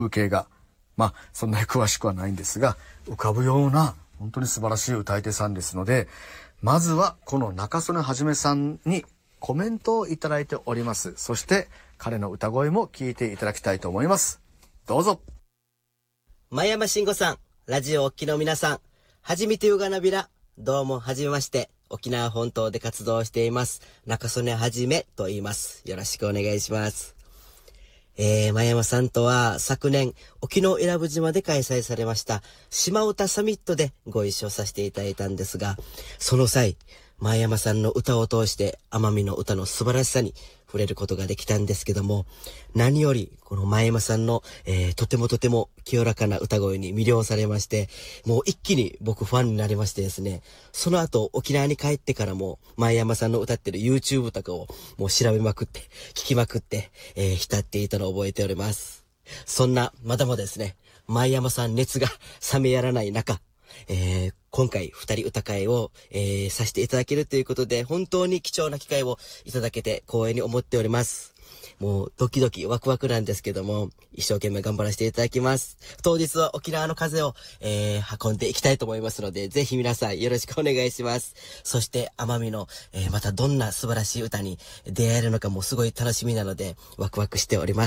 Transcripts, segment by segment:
風景が、そんなに詳しくはないんですが、浮かぶような本当に素晴らしい歌い手さんですので、まずはこの中曽根はさんにコメントをいただいております。そして彼の歌声も聞いていただきたいと思います。どうぞ。 前山慎吾さん、ラジオお聞きの皆さん、はじめてうがなびら、どうもはじめまして、沖縄本島で活動しています、中曽根はじめと言います。よろしくお願いします。前山さんとは昨年、沖永良部島で開催されました島唄サミットでご一緒させていただいたんですが、その際、前山さんの歌を通して奄美の歌の素晴らしさに触れることができたんですけども、何よりこの前山さんの、とても清らかな歌声に魅了されまして、もう一気に僕ファンになりましてですね、その後沖縄に帰ってからも前山さんの歌ってる YouTube とかをもう調べまくって聞きまくって、浸っていたのを覚えております。そんなまだまだですね、前山さん熱が冷めやらない中、今回二人歌会を、させていただけるということで、本当に貴重な機会をいただけて光栄に思っております。もうドキドキワクワクなんですけども、一生懸命頑張らせていただきます。当日は沖縄の風を、運んでいきたいと思いますので、ぜひ皆さんよろしくお願いします。そして奄美の、またどんな素晴らしい歌に出会えるのかもすごい楽しみなので、ワクワクしております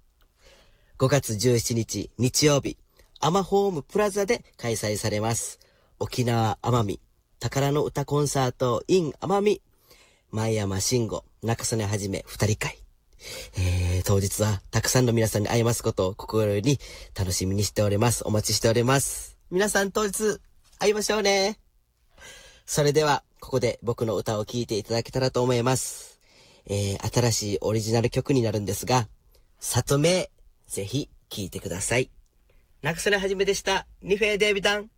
。5月17日日曜日、アマホームプラザで開催されます。沖縄奄美宝の歌コンサート in 奄美、前山慎吾、中曽根はじめ二人会。当日はたくさんの皆さんに会いますことを心に楽しみにしております。お待ちしております。皆さん当日会いましょうね。それではここで僕の歌を聴いていただけたらと思います。新しいオリジナル曲になるんですが、里名ぜひ聴いてください。中曽根はじめでした。ニフェーデービダン。